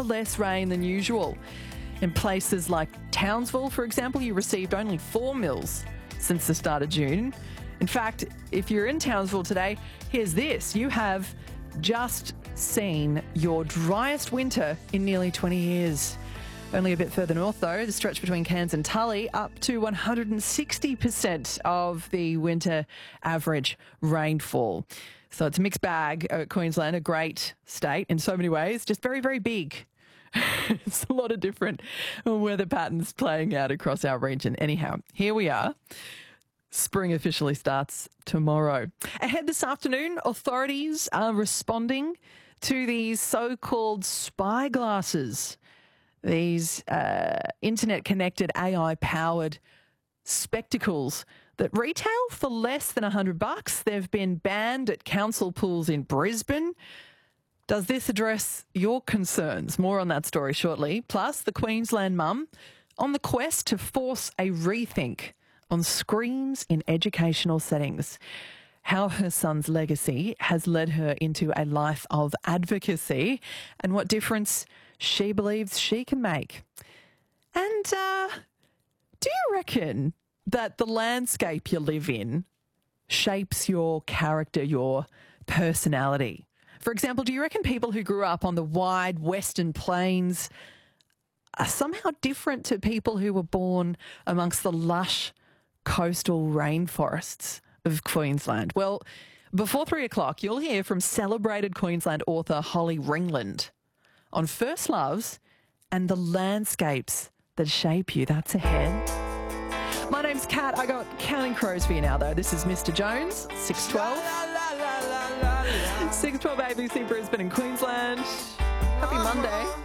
far less rain than usual. In places like Townsville, for example, you received only 4 mils since the start of June. In fact, if you're in Townsville today, here's this. You have just seen your driest winter in nearly 20 years. Only a bit further north, though, the stretch between Cairns and Tully, up to 160% of the winter average rainfall. So it's a mixed bag. Queensland, a great state in so many ways, just very, very big. It's a lot of different weather patterns playing out across our region. Anyhow, here we are. Spring officially starts tomorrow. Ahead this afternoon, authorities are responding to these so-called spy glasses. These internet-connected, AI-powered spectacles that retail for less than $100. They've been banned at council pools in Brisbane. Does this address your concerns? More on that story shortly. Plus, the Queensland mum on the quest to force a rethink on screens in educational settings. How her son's legacy has led her into a life of advocacy and what difference she believes she can make. And do you reckon that the landscape you live in shapes your character, your personality? For example, do you reckon people who grew up on the wide Western Plains are somehow different to people who were born amongst the lush coastal rainforests of Queensland? Well, before 3 o'clock, you'll hear from celebrated Queensland author Holly Ringland on first loves and the landscapes that shape you. That's ahead. My name's Kat. I got Counting Crows for you now, though. This is Mr. Jones, 612. 612 ABC Brisbane in Queensland. Happy Monday.